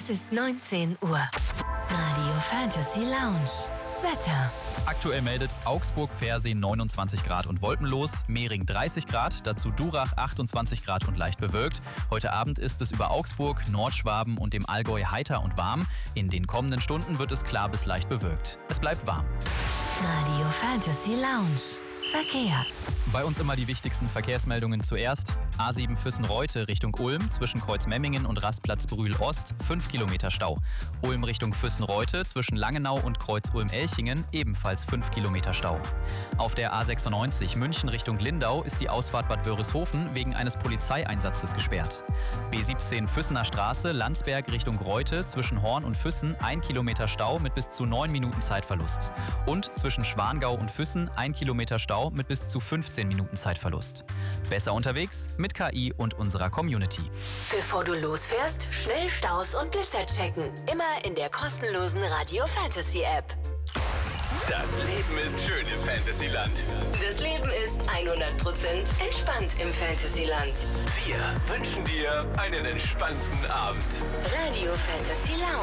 Es ist 19 Uhr. Radio Fantasy Lounge. Wetter. Aktuell meldet Augsburg-Pfersee 29 Grad und wolkenlos, Mehring 30 Grad, dazu Durach 28 Grad und leicht bewölkt. Heute Abend ist es über Augsburg, Nordschwaben und dem Allgäu heiter und warm. In den kommenden Stunden wird es klar bis leicht bewölkt. Es bleibt warm. Radio Fantasy Lounge. Verkehr. Bei uns immer die wichtigsten Verkehrsmeldungen zuerst. A7 Füssen-Reute Richtung Ulm zwischen Kreuz-Memmingen und Rastplatz Brühl-Ost 5 Kilometer Stau. Ulm Richtung Füssen-Reute zwischen Langenau und Kreuz-Ulm-Elchingen ebenfalls 5 Kilometer Stau. Auf der A96 München Richtung Lindau ist die Ausfahrt Bad Wörishofen wegen eines Polizeieinsatzes gesperrt. B17 Füssener Straße Landsberg Richtung Reute zwischen Horn und Füssen 1 Kilometer Stau mit bis zu 9 Minuten Zeitverlust. Und zwischen Schwangau und Füssen 1 Kilometer Stau mit bis zu 15 Minuten Zeitverlust. Besser unterwegs mit KI und unserer Community. Bevor du losfährst, schnell Staus und Blitzer checken. Immer in der kostenlosen Radio Fantasy App. Das Leben ist schön im Fantasyland. Das Leben ist 100% entspannt im Fantasyland. Wir wünschen dir einen entspannten Abend. Radio Fantasy Lounge.